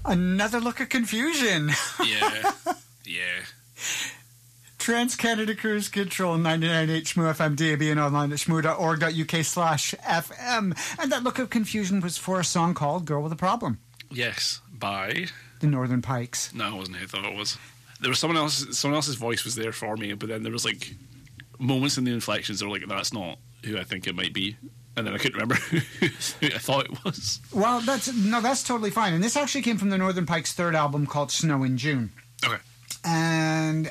Another look at confusion. Yeah. Yeah. Trans-Canada Cruise Control, 99.8 Shmoo FM, DAB, and online at shmoo.org.uk/FM. And that look of confusion was for a song called Girl with a Problem. Yes, by the Northern Pikes. No, it wasn't who I thought it was. There was someone else's voice was there for me, but then there was like moments in the inflections that were like, that's not who I think it might be. And then I couldn't remember who I thought it was. Well, that's totally fine. And this actually came from the Northern Pikes' third album called Snow in June. Okay. And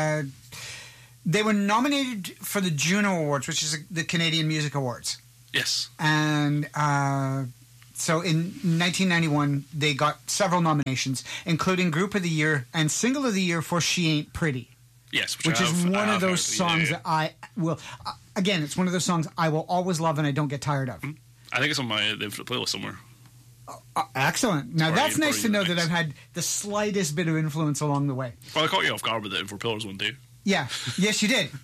they were nominated for the Juno Awards, which is the Canadian Music Awards. Yes. And so in 1991, they got several nominations, including Group of the Year and Single of the Year for She Ain't Pretty. Yes, which is one of those songs that I will... Again, it's one of those songs I will always love and I don't get tired of. I think it's on my playlist somewhere. Excellent. Now, that's nice to know that I've had the slightest bit of influence along the way. Well, I caught you off guard with the Four Pillars one, too. Yeah. Yes, you did.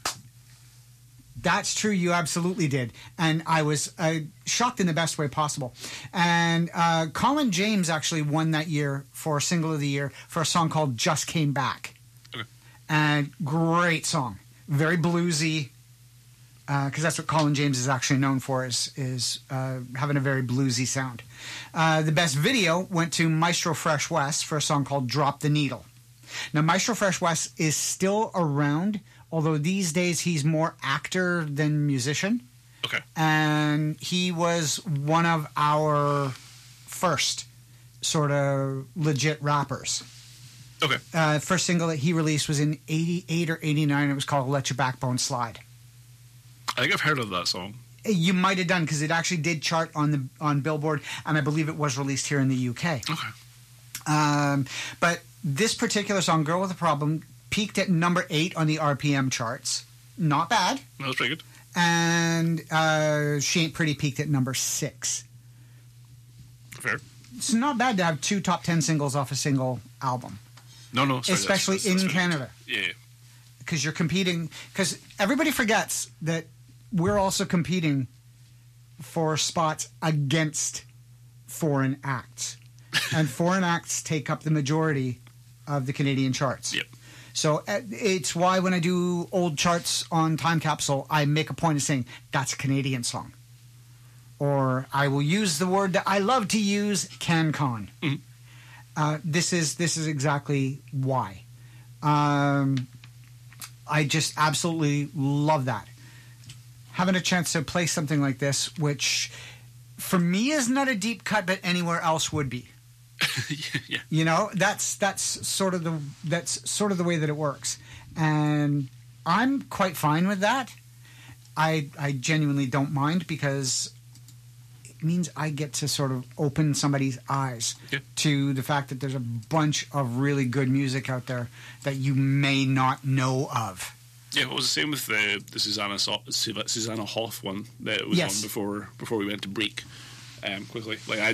That's true. You absolutely did. And I was shocked in the best way possible. And Colin James actually won that year for Single of the Year for a song called Just Came Back. Okay. And great song. Very bluesy. Because that's what Colin James is actually known for, is having a very bluesy sound. The best video went to Maestro Fresh West for a song called Drop the Needle. Now, Maestro Fresh West is still around, although these days he's more actor than musician. Okay. And he was one of our first sort of legit rappers. Okay. First single that he released was in 88 or 89. It was called Let Your Backbone Slide. I think I've heard of that song. You might have done, because it actually did chart on Billboard, and I believe it was released here in the UK. Okay. But this particular song, Girl with a Problem, peaked at number 8 on the RPM charts. Not bad. That was pretty good. And She Ain't Pretty peaked at number 6. Fair. It's not bad to have 2 top 10 singles off a single album. No. Sorry, especially that's in Canada. Yeah. Because you're competing... Because everybody forgets that we're also competing for spots against foreign acts. And foreign acts take up the majority of the Canadian charts. Yep. So it's why when I do old charts on Time Capsule, I make a point of saying, that's a Canadian song. Or I will use the word that I love to use, CanCon. Mm-hmm. This is exactly why. I just absolutely love that. Having a chance to play something like this, which for me is not a deep cut, but anywhere else would be. Yeah. You know, that's sort of the way that it works, and I'm quite fine with that. I genuinely don't mind, because it means I get to sort of open somebody's eyes to the fact that there's a bunch of really good music out there that you may not know of. Yeah, it was the same with the Susanna Hoff one that was on before we went to break. Quickly, like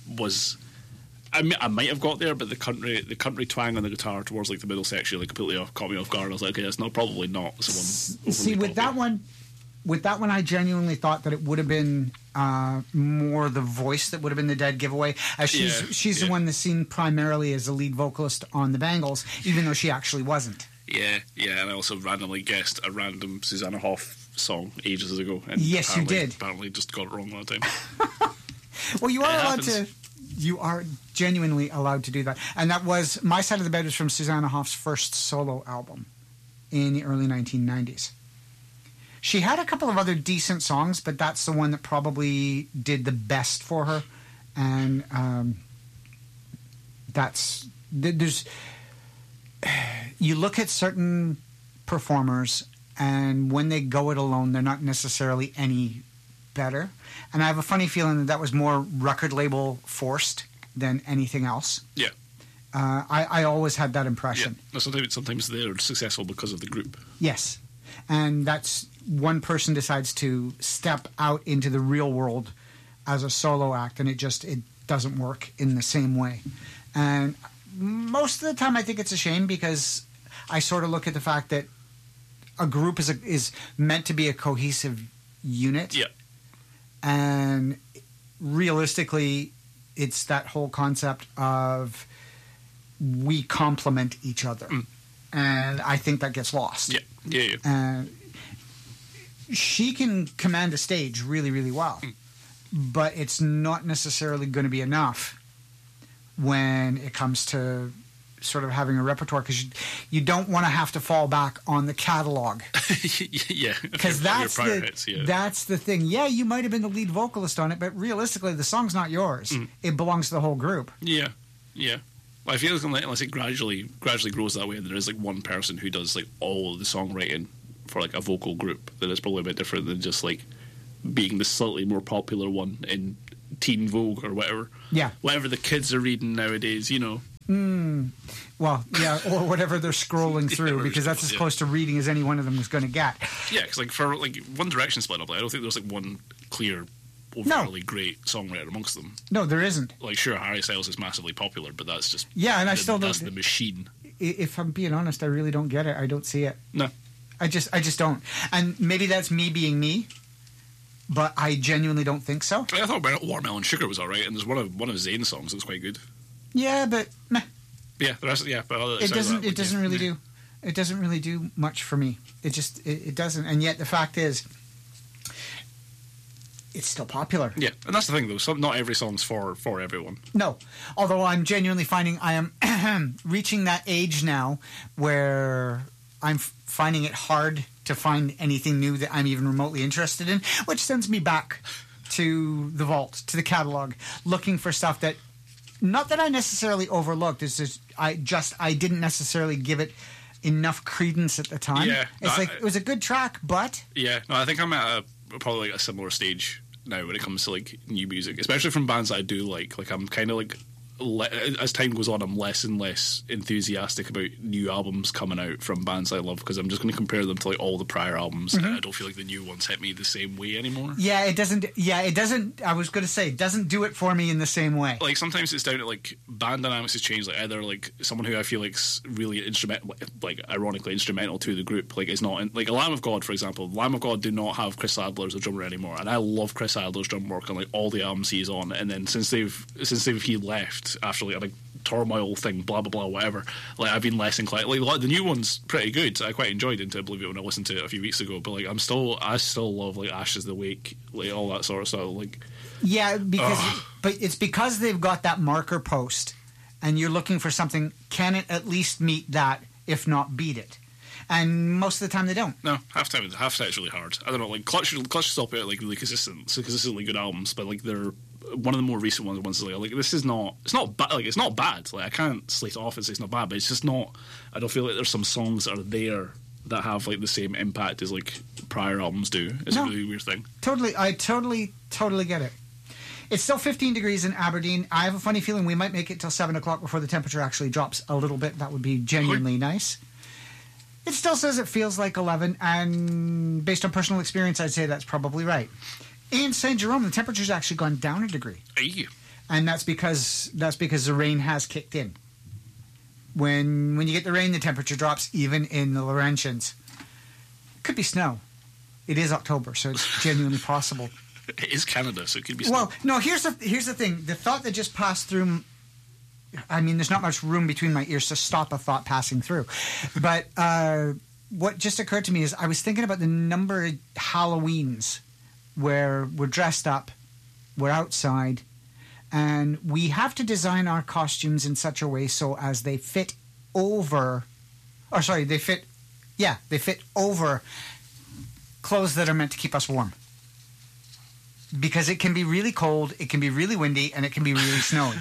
I might have got there, but the country twang on the guitar towards like the middle section completely caught me off guard. I was like, okay, that's probably not someone. See, with that one, I genuinely thought that it would have been more the voice that would have been the dead giveaway, as she's the one that's seen primarily as a lead vocalist on the Bangles, even though she actually wasn't. Yeah, and I also randomly guessed a random Susanna Hoff song ages ago. And yes, you did. Apparently just got it wrong that time. Well, you are allowed to... You are genuinely allowed to do that. And that was... My Side of the Bed was from Susanna Hoff's first solo album in the early 1990s. She had a couple of other decent songs, but that's the one that probably did the best for her. And there's... You look at certain performers, and when they go it alone, they're not necessarily any better. And I have a funny feeling that was more record label forced than anything else. Yeah. I always had that impression. Yeah. Sometimes they're successful because of the group. Yes. And that's one person decides to step out into the real world as a solo act, and it doesn't work in the same way. And most of the time I think it's a shame, because I sort of look at the fact that a group is meant to be a cohesive unit. Yeah. And realistically, it's that whole concept of we complement each other. And I think that gets lost. Yeah. She can command a stage really, really well, but it's not necessarily going to be enough when it comes to sort of having a repertoire, because you don't want to have to fall back on the catalog. Yeah, because that's the thing. Yeah, you might have been the lead vocalist on it, but realistically, the song's not yours. It belongs to the whole group. Yeah. Well, I feel like unless it gradually grows that way, there is like one person who does like all of the songwriting for like a vocal group, then it's probably a bit different than just like being the slightly more popular one in Teen Vogue or whatever. Yeah, whatever the kids are reading nowadays, you know. Well, yeah, or whatever they're scrolling through, because that's as close to reading as any one of them is going to get. Yeah, because like for like One Direction split up, I don't think there's like one clear, overly great songwriter amongst them. No, there isn't. Like, sure, Harry Styles is massively popular, but that's just and I still don't. That's the machine. If I'm being honest, I really don't get it. I don't see it. No, I just don't. And maybe that's me being me, but I genuinely don't think so. I thought Watermelon Sugar was alright, and there's one of Zayn's songs that's quite good. Yeah, but meh. Yeah, the rest. Yeah, but it doesn't really do. It doesn't really do much for me. It doesn't. And yet the fact is, it's still popular. Yeah, and that's the thing though. Not every song's for everyone. No, although I'm genuinely finding I am reaching that age now where I'm finding it hard to find anything new that I'm even remotely interested in, which sends me back to the vault, to the catalog, looking for stuff that. Not that I necessarily overlooked. It's just I didn't necessarily give it enough credence at the time. Yeah, it was a good track, but I think I'm at probably like a similar stage now when it comes to like new music, especially from bands that I do like. Like I'm kind of like as time goes on, I'm less and less enthusiastic about new albums coming out from bands I love, because I'm just going to compare them to like all the prior albums, and I don't feel like the new ones hit me the same way anymore. Yeah, it doesn't. I was going to say, it doesn't do it for me in the same way. Like sometimes it's down to like band dynamics has changed. Like either like someone who I feel like's really instrumental, like ironically instrumental to the group, like is not in, like a Lamb of God, for example. Lamb of God do not have Chris Adler as a drummer anymore, and I love Chris Adler's drum work on like all the albums he's on. And then since he left after like a big turmoil thing, blah blah blah, whatever. Like I've been less inclined. Like the new one's pretty good. I quite enjoyed Into Oblivion when I listened to it a few weeks ago. But like I still love like Ashes the Wake, like all that sort of stuff. Like but it's because they've got that marker post, and you're looking for something. Can it at least meet that, if not beat it? And most of the time they don't. No, half time is really hard. I don't know. Like Clutch still put out like really consistently good albums, but like they're one of the more recent ones is like this is not. It's not bad. Like it's not bad. Like I can't slate it off and say it's not bad, but it's just not. I don't feel like there's some songs that are there that have like the same impact as like prior albums do. It's a really weird thing. I totally get it. It's still 15 degrees in Aberdeen. I have a funny feeling we might make it till 7 o'clock before the temperature actually drops a little bit. That would be genuinely nice. It still says it feels like 11, and based on personal experience, I'd say that's probably right. In St. Jerome, the temperature's actually gone down a degree. Aye. And that's because the rain has kicked in. When you get the rain, the temperature drops, even in the Laurentians. Could be snow. It is October, so it's genuinely possible. It is Canada, so it could be snow. Well, no, here's the thing. The thought that just passed through... I mean, there's not much room between my ears to stop a thought passing through. But what just occurred to me is I was thinking about the number of Halloweens where we're dressed up, we're outside, and we have to design our costumes in such a way so as they fit over... they fit over clothes that are meant to keep us warm. Because it can be really cold, it can be really windy, and it can be really snowy.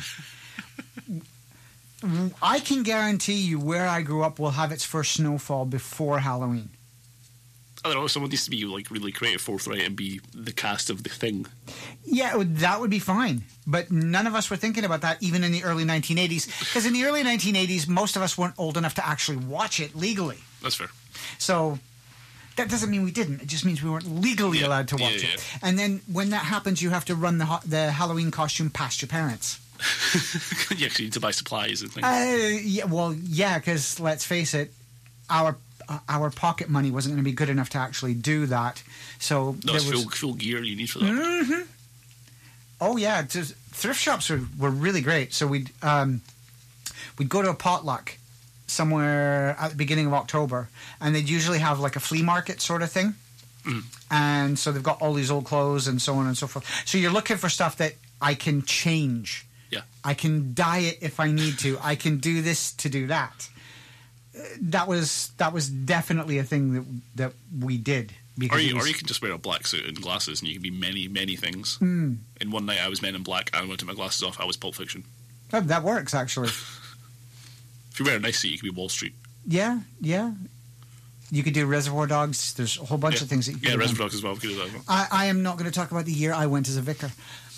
I can guarantee you where I grew up will have its first snowfall before Halloween. I don't know, someone needs to be like really creative, forthright, and be the cast of the thing. Yeah, that would be fine. But none of us were thinking about that even in the early 1980s. Because in the early 1980s, most of us weren't old enough to actually watch it legally. That's fair. So... that doesn't mean we didn't. It just means we weren't legally allowed to watch it. And then when that happens, you have to run the Halloween costume past your parents. Yeah, because you need to buy supplies and things. Because let's face it, our pocket money wasn't going to be good enough to actually do that. So no, it's full gear you need for that. Mm-hmm. Oh yeah, just thrift shops were really great. So we'd go to a potluck somewhere at the beginning of October, and they'd usually have like a flea market sort of thing. And so they've got all these old clothes and so on and so forth. So you're looking for stuff that I can change. Yeah. I can dye it if I need to. I can do this to do that. That was definitely a thing that we did. Or you can just wear a black suit and glasses, and you can be many, many things. In one night, I was Men in Black, and when I took my glasses off, I was Pulp Fiction. That works, actually. If you wear a nice suit, you can be Wall Street. Yeah. You could do Reservoir Dogs. There's a whole bunch of things that you can do. Yeah, Reservoir Dogs as well. We could do that as well. I am not going to talk about the year I went as a vicar.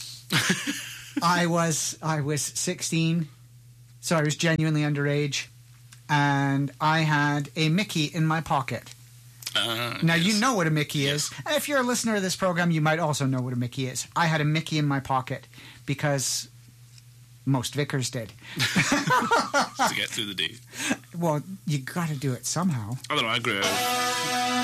I was 16, so I was genuinely underage, and I had a Mickey in my pocket. Now, yes. you know what a Mickey is. And if you're a listener of this program, you might also know what a Mickey is. I had a Mickey in my pocket because most vicars did. To get through the day. Well, you got to do it somehow. I don't know, I grew out.